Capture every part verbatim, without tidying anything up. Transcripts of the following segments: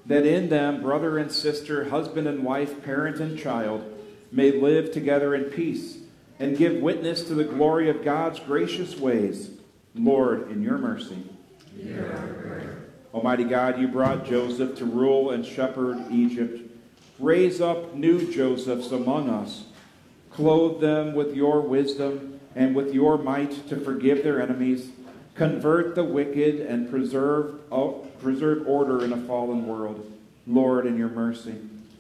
that in them brother and sister, husband and wife, parent and child may live together in peace and give witness to the glory of God's gracious ways. Lord, in your mercy. Almighty God, you brought Joseph to rule and shepherd Egypt. Raise up new Josephs among us. Clothe them with your wisdom and with your might to forgive their enemies. Convert the wicked and preserve, oh, preserve order in a fallen world. Lord, in your mercy.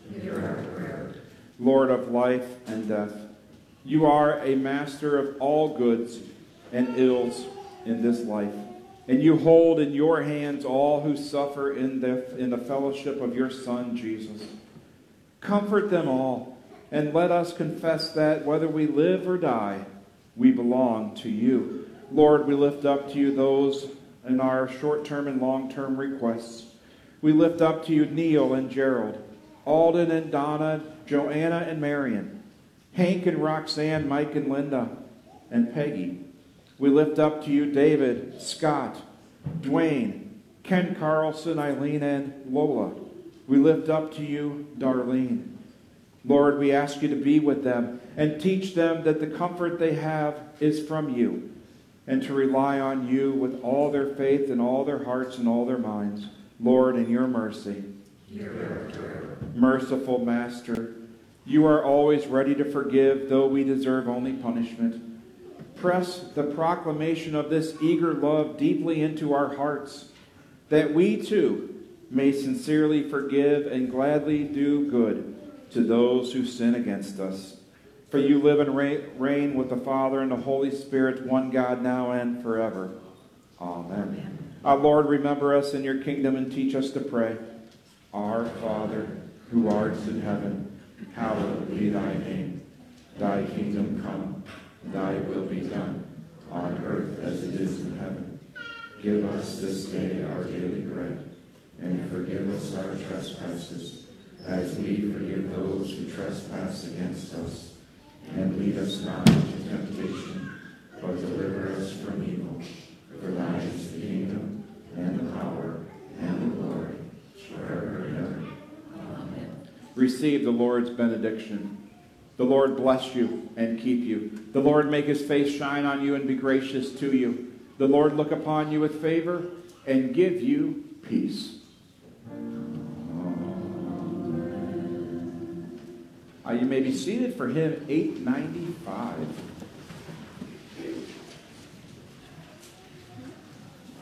Lord of life and death, you are a master of all goods and ills in this life. And you hold in your hands all who suffer in the, in the fellowship of your Son, Jesus. Comfort them all, and let us confess that whether we live or die, we belong to you. Lord, we lift up to you those in our short-term and long-term requests. We lift up to you Neil and Gerald, Alden and Donna, Joanna and Marion, Hank and Roxanne, Mike and Linda, and Peggy. We lift up to you David, Scott, Dwayne, Ken Carlson, Eileen, and Lola. We lift up to you Darlene. Lord, we ask you to be with them and teach them that the comfort they have is from you, and to rely on you with all their faith and all their hearts and all their minds. Lord, in your mercy. Merciful Master, you are always ready to forgive, though we deserve only punishment. Press the proclamation of this eager love deeply into our hearts, that we too may sincerely forgive and gladly do good to those who sin against us. For you live and reign with the Father and the Holy Spirit, one God, now and forever. Amen. Amen. Our Lord, remember us in your kingdom and teach us to pray. Our Father, who art in heaven, hallowed be thy name. Thy kingdom come, thy will be done, on earth as it is in heaven. Give us this day our daily bread, and forgive us our trespasses, as we forgive those who trespass against us. And lead us not into temptation, but deliver us from evil. For thine is the kingdom, and the power, and the glory, forever and ever. Amen. Receive the Lord's benediction. The Lord bless you and keep you. The Lord make his face shine on you and be gracious to you. The Lord look upon you with favor and give you peace. Uh, you may be seated for hymn eight ninety-five.